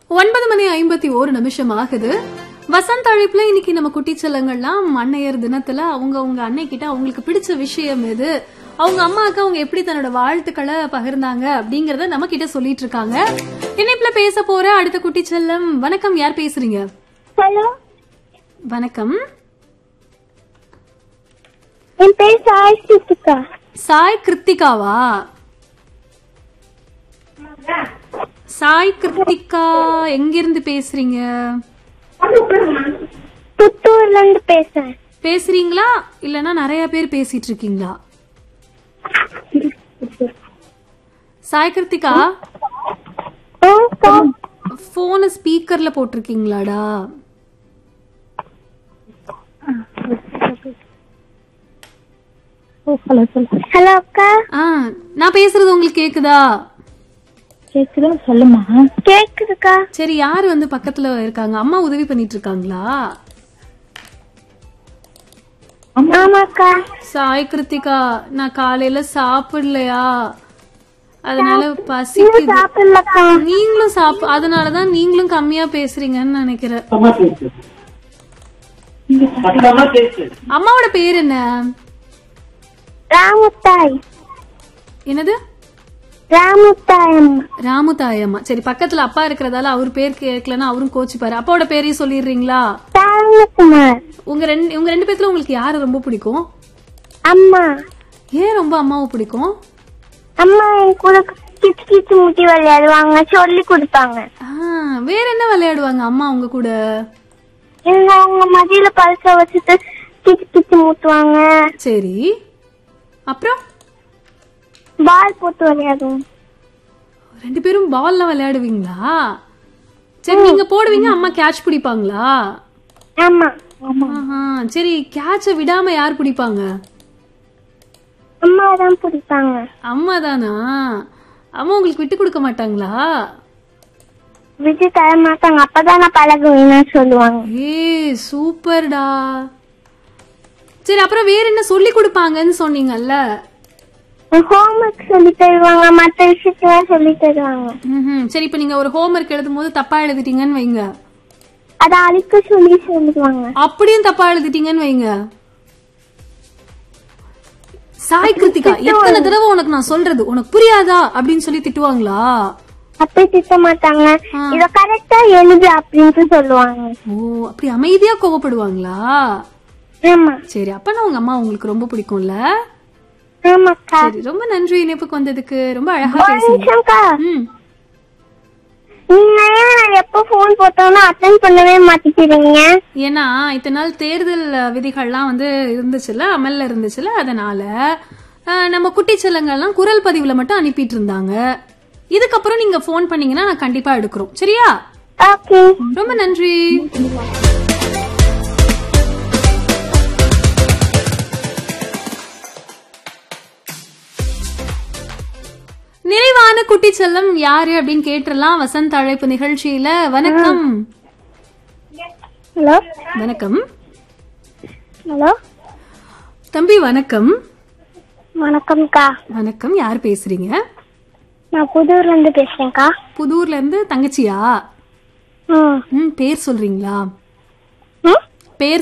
9:51 ஆகுது. வசந்த் அழைப்புல இன்னைக்கு நம்ம குட்டி செல்லங்கள்லாம் அன்னையர் தினத்துல அவங்க அன்னை கிட்ட அவங்களுக்கு பிடிச்ச விஷயம் எது, அவங்க அம்மாவுக்கு அவங்க எப்படி தன்னோட வாழ்த்துக்களை பகிர்ந்தாங்க அப்படிங்கறத நம்ம கிட்ட சொல்லிட்டு இருக்காங்க. இணைப்புல பேச போற அடுத்த குட்டி செல்லம், வணக்கம். யார் பேசுறீங்க? ஹலோ, வணக்கம். என் பேர் சாய் கிருத்திகா. சாய் கிருத்திகாவா? சாய் கிருத்திகா எங்கிருந்து பேசுறீங்க? புத்தூர்ல இருந்து பேசுறேன். பேசுறீங்களா இல்லனா நிறைய பேர் பேசிட்டு இருக்கீங்களா? சாய் கிருத்திகா, போன ஸ்பீக்கர்ல போட்டிருக்கீங்களாடா? ஹலோ அக்கா. நான் பேசுறது உங்களுக்கு கேக்குதா? கேக்குதா? சொல்லுமா. கேக்குதுக்கா. சரி, யாரு வந்து பக்கத்துல இருக்காங்க? அம்மா உதவி பண்ணிட்டு இருக்காங்களா? ஆமாக்கா. சாய் கிருத்திகா, நான் காலையில சாப்பிடலையா, அதனால பசிக்குது. நீங்களும் அதனாலதான் நீங்களும் கம்மியா பேசுறீங்கன்னு நினைக்கிறேன். அம்மாவோட பேர் என்ன? ராமுத்தாய். என்னது? ராமுத்தாயம்மா. ராமுதாயம்மா. சரி, பக்கத்துல அப்பா இருக்கிறதால அவர் பேர் கேட்கலன்னா அவரும் கோச்சிப்பாரு. அப்பாவோட பேரையும் சொல்லிடுறீங்களா? தாரகுமார். உங்க ரெண்டு பேத்துல உங்களுக்கு யாரு ரொம்ப பிடிக்கும்? அம்மா. ஏன் ரொம்ப அம்மாவை பிடிக்கும்? அம்மா என் கூட கிச்சு கிச்சு முட்டி விளையாடுவாங்க, சொல்லி கொடுப்பாங்க. வேற என்ன விளையாடுவாங்க அம்மா உங்க கூட? அவங்க மதியில பரிச வச்சுட்டு கிச்சு கிச்சு மூட்டுவாங்க. சரி, அப்புறம் பால் போட்டு விளையாடுவோம். ரெண்டு பேரும் பால்ல விளையாடுவீங்களா? சரி, நீங்க போடுவீங்க, அம்மா கேட்ச் பிடிப்பாங்களா? ஆமா. சரி, கேட்ச விடாம யார் பிடிப்பாங்க? அம்மா தான் பிடிப்பாங்க. அம்மா தானா? அம்மா உங்களுக்கு விட்டு கொடுக்க மாட்டாங்களா? விட்டு தர மாட்டாங்க, அப்பதான் நான் பழகுவேன்னு சொல்லுவாங்க. சூப்பர்டா. சரி, அப்புறம் வேற என்ன சொல்லி கொடுப்பாங்கன்னு சொன்னீங்கல்ல? ஹோம்வொர்க் சொல்லி தருவாங்க, மற்ற விஷயத்தான் சொல்லி தருவாங்க. சரி, இப்ப நீங்க ஒரு ஹோம்வொர்க் எழுதும் போது தப்பா எழுதிட்டீங்கன்னு வைங்க, அத அழிக்க சொல்லி சொல்லுவாங்க. அப்படியும் தப்பா எழுதிட்டீங்கன்னு வைங்க, சாய் கிருத்திகா எத்தனை தடவை உனக்கு நான் சொல்றது, உனக்கு புரியாதா அப்படின்னு சொல்லி திட்டுவாங்களா? அப்படி திட்ட மாட்டாங்க, இத கரெக்டா எழுது அப்படின்னு சொல்லுவாங்க. அப்படி அமைதியா கோவப்படுவாங்களா? ஆமா. சரி, அப்பனா உங்க அம்மா உங்களுக்கு ரொம்ப பிடிக்கும்ல? ஆமாக்கா. சரி, ரொம்ப நன்றி இணைப்புக்கு வந்ததுக்கு. ரொம்ப அழகா பேசுறீங்க. நீங்க எப்ப போன் போட்டோம்னா அட்டெண்ட் பண்ணவே மாட்டேங்கிறீங்க? ஏன்னா இத்தனை நாள் தேர்தல் விதிகள்லாம் வந்து இருந்துச்சுல, அமல்ல இருந்துச்சுல, அதனால நம்ம குட்டி செல்லங்கள்லாம் குரல் பதிவுல மட்டும் அனுப்பிட்டு இருந்தாங்க. இதுக்கப்புறம் நீங்க போன் பண்ணீங்கன்னா நான் கண்டிப்பா எடுக்கிறோம். சரியா? ஓகே, ரொம்ப நன்றி. நிறைவான குட்டி செல்லம் யாரு அப்படின்னு கேட்டுறலாம் வசந்த் அழைப்பு நிகழ்ச்சியில. வணக்கம். ஹலோ. வணக்கம். ஹலோ தம்பி, வணக்கம். வணக்கம்க்கா. வணக்கம். யார் பேசுறீங்க? நான் புதூர்ல இருந்து பேசுறேன்க்கா. புதூர்ல இருந்து தங்கச்சியா? பேர் சொல்றீங்களா?